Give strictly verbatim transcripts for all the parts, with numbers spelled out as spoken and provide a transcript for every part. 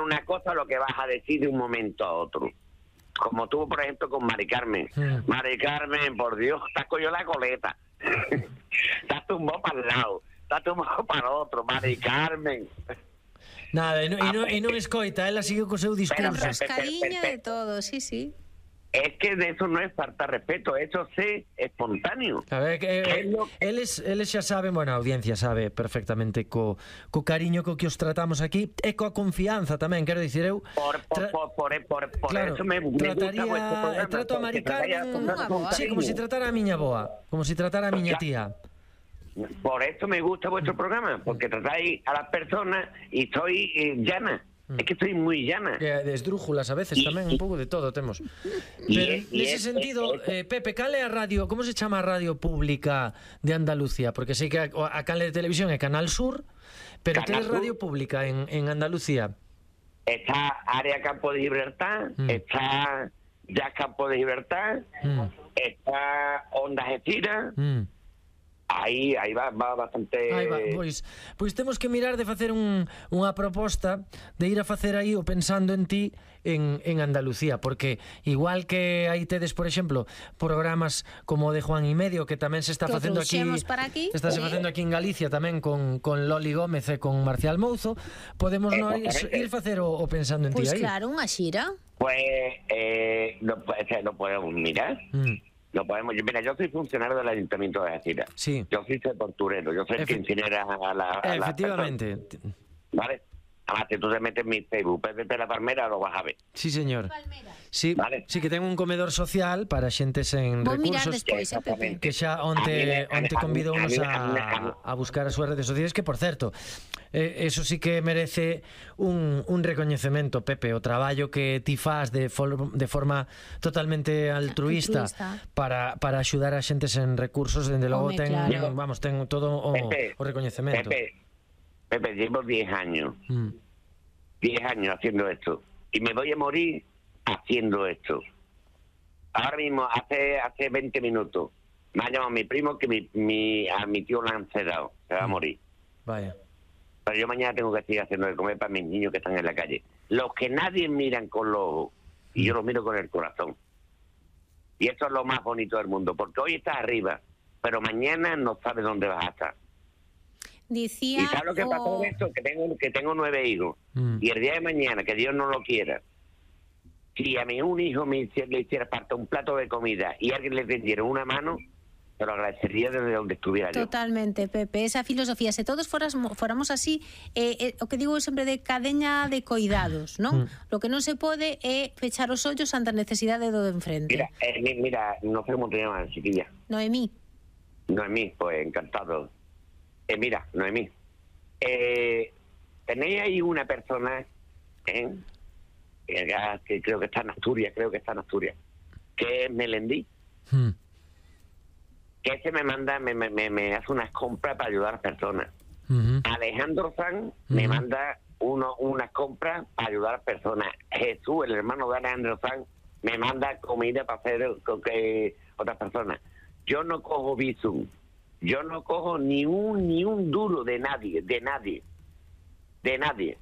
una cosa lo que vas a decir de un momento a otro. Como tú, por ejemplo, con Mari Carmen. Mm. Mari Carmen, por Dios, te has cogido la coleta. Te has tumbado para el lado, te has tumbado para el otro, Mari Carmen. Nada, e non, e non, e non escoita, ela sigue co seu discurso. Enroscadiña de todo, sí, sí. Es que de eso no es falta de respeto, eso es espontáneo. A ver, que, eh, lo... eles, eles xa saben, bueno, a audiencia sabe perfectamente co, co cariño co que os tratamos aquí e coa confianza tamén, quero dicir eu. Por, por, por, por, por, por claro, eso me, me trataría, gusta programa, trato a Mari Carmen, sí, como si tratara a miña boa, como si tratara a miña tía. Por eso me gusta vuestro programa, porque tratáis a las personas y soy eh, llana. Es que estoy muy llana. Que de esdrújulas a veces y, tamén, un pouco de todo temos. Pero nese sentido, eh, Pepe, cal é a radio, como se chama a radio pública de Andalucía? Porque sei que a, a canle de televisión é Canal Sur, pero tedes radio pública en, en Andalucía. Está Área Campo de Gibraltar, mm. está Jazz Campo de Gibraltar, mm. está Onda Algeciras. Mm. Aí, aí va, va bastante... Aí va, pois, pois temos que mirar de facer un, unha proposta de ir a facer aí o Pensando en Ti en, en Andalucía, porque igual que aí tedes, por exemplo, programas como o de Juan y Medio, que tamén se está que facendo aquí, aquí está se facendo aquí en Galicia tamén con, con Loli Gómez e con Marcial Mouzo, podemos nós ir facer o, o Pensando en Ti pues aí. Pois claro, unha xira. Pues eh, lo, lo podemos mirar. Mm. No podemos, yo, mira, yo soy funcionario del Ayuntamiento de Algeciras. Sí. Yo soy sepulturero, yo soy el que incinera a la... A Efectivamente. La ¿vale? Además, si tú te metes en mi Facebook, Pepe de la Palmera, lo vas a ver. Sí, señor. Sí, ¿vale? Sí, que ten un comedor social para xentes en Vou recursos. Mirar despois, eh, Pepe. Que xa onte, onte convido unos a, a buscar as súas redes sociais, que, por certo, eh, eso sí que merece un, un recoñecemento, Pepe, o traballo que ti faz de, for, de forma totalmente altruista, altruista. para, para axudar a xentes en recursos, dende logo ten, claro. vamos, ten todo o, Pepe, o recoñecemento. Pepe, Pepe, llevo diez años, diez mm. años haciendo esto, y me voy a morir haciendo esto. Ahora mismo, hace hace veinte minutos, me ha llamado mi primo que mi, mi, a mi tío le han cerrado, se va a morir. Vaya. Pero yo mañana tengo que seguir haciendo de comer para mis niños que están en la calle. Los que nadie miran con los ojos, y yo los miro con el corazón. Y eso es lo más bonito del mundo, porque hoy estás arriba, pero mañana no sabes dónde vas a estar. Decía, ¿y sabes lo que o... pasó con esto? Que tengo, que tengo nueve hijos. Mm. Y el día de mañana, que Dios no lo quiera, si a mí un hijo me hiciera, le hiciera falta un plato de comida y alguien le tendiera una mano, te lo agradecería desde donde estuviera yo. Totalmente, Pepe, esa filosofía. Se todos foras, foramos así, eh, eh, o que digo sempre de cadeña de coidados, non? Mm. Lo que non se pode é pechar os ollos ante a necesidade do de enfrente. Mira, eh, mira, no sé cómo te llamas, chiquilla. Noemí. Noemí, pues encantado. Eh, mira, Noemí, eh, tenéis ahí una persona, ¿eh? que, que creo que está en Asturias, creo que está en Asturias, que es Melendí, hmm. que ese me manda, me, me, me hace unas compras para ayudar a las personas. Uh-huh. Alejandro Sanz uh-huh. me manda uno, unas compras para ayudar a las personas. Jesús, el hermano de Alejandro Sanz, me manda comida para hacer con que otras personas. Yo no cojo Bizum. Yo no cojo ni un ni un duro de nadie, de nadie, de nadie.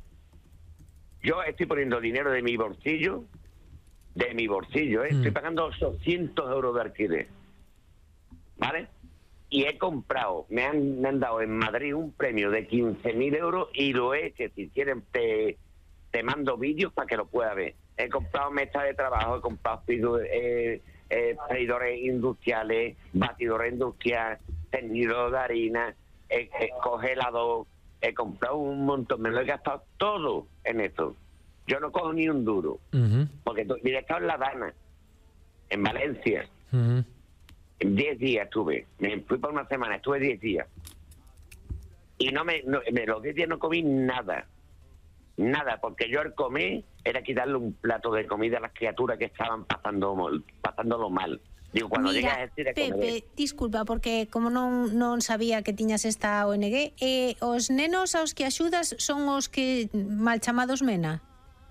Yo estoy poniendo dinero de mi bolsillo, de mi bolsillo, ¿eh? Mm. Estoy pagando ochocientos euros de alquiler, ¿vale? Y he comprado, me han, me han dado en Madrid un premio de quince mil euros y lo he, que si quieren te, te mando vídeos para que lo puedas ver. He comprado mesas de trabajo, he comprado eh, eh, freidores industriales, batidores industriales, tendido de harina, eh, eh, congelador, he comprado un montón, me lo he gastado todo en esto. Yo no cojo ni un duro, uh-huh. porque mira, he estado en La Dana, en Valencia, uh-huh. en diez días estuve, me fui por una semana, estuve diez días, y no me, no, me los diez días no comí nada, nada, porque yo al comer era quitarle un plato de comida a las criaturas que estaban pasando, pasándolo mal. Digo, cuando Mira, llegas a decir a Pepe, comer... disculpa, porque como non, non sabía que tiñas esta O N G, eh, os nenos aos que axudas son os que mal chamados mena?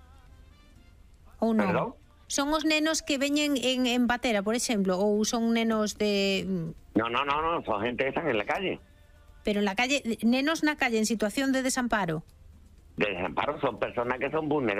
Ou non? ¿Perdón? Son os nenos que veñen en, en patera, por exemplo, ou son nenos de... No, no, no, no, son gente que están en la calle. Pero en la calle, nenos na calle en situación de desamparo. De desamparo son personas que son vulnerables.